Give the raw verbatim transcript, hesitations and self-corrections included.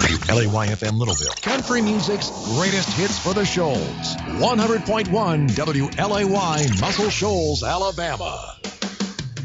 W L A Y F M Littleville, country music's greatest hits for the Shoals. one hundred point one W L A Y, Muscle Shoals, Alabama.